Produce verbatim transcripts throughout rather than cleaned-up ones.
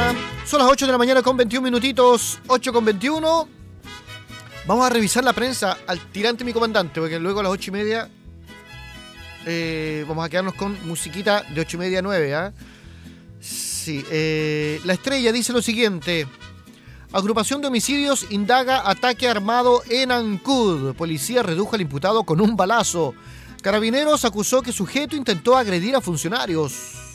mañana. Son las ocho de la mañana con veintiún minutitos. ocho con veintiuno. Vamos a revisar la prensa al tirante mi comandante, porque luego a las ocho y media eh, vamos a quedarnos con musiquita de ocho y media a nueve. ¿eh? Sí, eh, La Estrella dice lo siguiente. Agrupación de homicidios indaga ataque armado en Ancud. Policía redujo al imputado con un balazo. Carabineros acusó que sujeto intentó agredir a funcionarios.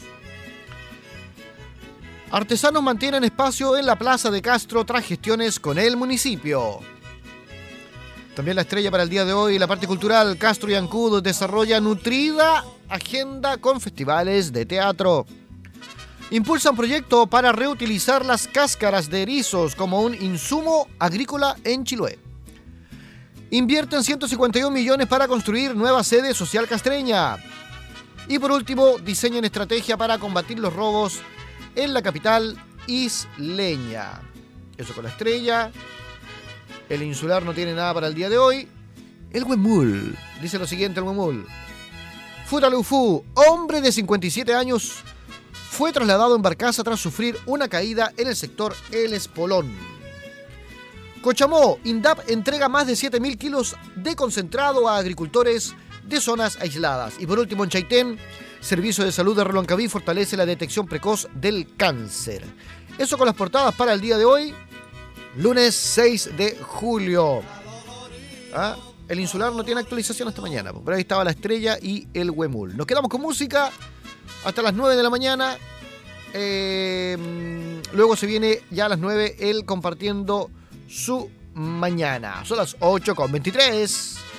Artesanos mantienen espacio en la Plaza de Castro tras gestiones con el municipio. También La Estrella para el día de hoy. La parte cultural, Castro y Ancud desarrolla nutrida agenda con festivales de teatro. Impulsan proyecto para reutilizar las cáscaras de erizos como un insumo agrícola en Chiloé. Invierten ciento cincuenta y un millones para construir nueva sede social castreña. Y por último, diseñan estrategia para combatir los robos en la capital isleña. Eso con La Estrella. El Insular no tiene nada para el día de hoy. El Huemul dice lo siguiente, el Huemul. Futalufú, hombre de cincuenta y siete años, fue trasladado en barcaza tras sufrir una caída en el sector El Espolón. Cochamó, INDAP entrega más de siete mil kilos de concentrado a agricultores de zonas aisladas. Y por último, en Chaitén, Servicio de Salud de Reloncaví fortalece la detección precoz del cáncer. Eso con las portadas para el día de hoy, lunes seis de julio. ¿Ah? El Insular no tiene actualización hasta mañana, pero ahí estaba La Estrella y el Huemul. Nos quedamos con música hasta las nueve de la mañana. Eh, luego se viene ya a las nueve él compartiendo su mañana. Son las ocho con veintitrés.